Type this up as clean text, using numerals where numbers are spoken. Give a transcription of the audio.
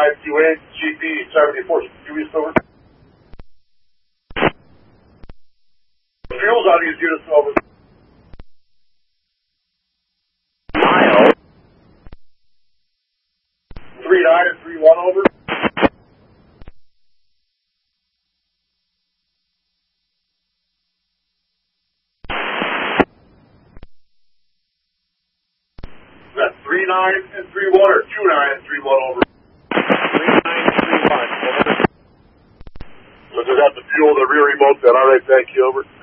528, GP 74, East over. Fuels on these units over. Mile. 39 and 31 over. Is that 39 and 31 or 29 and 31 over? 3931. So does that the fuel the rear remote then? All right, thank you, over.